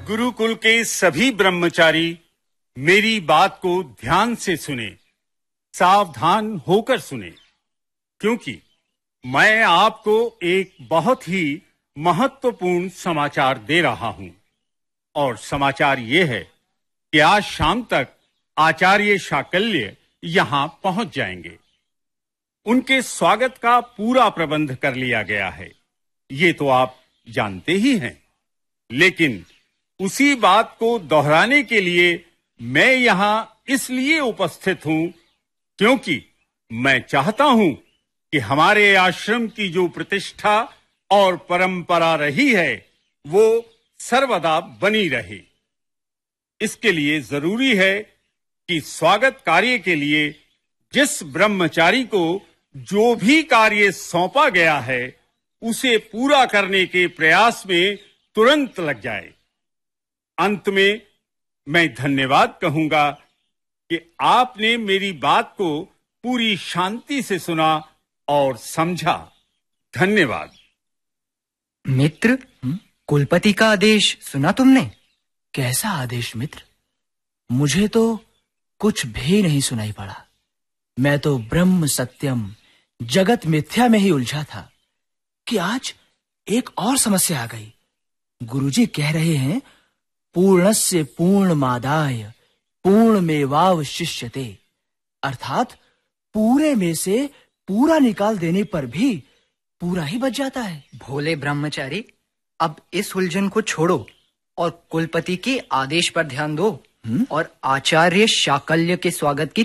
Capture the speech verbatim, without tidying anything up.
गुरुकुल के सभी ब्रह्मचारी मेरी बात को ध्यान से सुने, सावधान होकर सुने, क्योंकि मैं आपको एक बहुत ही महत्वपूर्ण समाचार दे रहा हूं। और समाचार ये है कि आज शाम तक आचार्य शाकल्य यहां पहुंच जाएंगे। उनके स्वागत का पूरा प्रबंध कर लिया गया है, ये तो आप जानते ही हैं। लेकिन उसी बात को दोहराने के लिए मैं यहां इसलिए उपस्थित हूं क्योंकि मैं चाहता हूं कि हमारे आश्रम की जो प्रतिष्ठा और परंपरा रही है वो सर्वदा बनी रहे। इसके लिए जरूरी है कि स्वागत कार्य के लिए जिस ब्रह्मचारी को जो भी कार्य सौंपा गया है उसे पूरा करने के प्रयास में तुरंत लग जाए। अंत में मैं धन्यवाद कहूंगा कि आपने मेरी बात को पूरी शांति से सुना और समझा। धन्यवाद। मित्र, कुलपति का आदेश सुना तुमने? कैसा आदेश मित्र? मुझे तो कुछ भी नहीं सुनाई पड़ा। मैं तो ब्रह्म सत्यम जगत मिथ्या में ही उलझा था कि आज एक और समस्या आ गई। गुरुजी कह रहे हैं पूर्णस्य पूर्णमादाय पूर्णमेवावशिष्यते, अर्थात पूरे में से पूरा निकाल देने पर भी पूरा ही बच जाता है। भोले ब्रह्मचारी, अब इस उलझन को छोड़ो और कुलपति के आदेश पर ध्यान दो। हुँ? और आचार्य शाकल्य के स्वागत की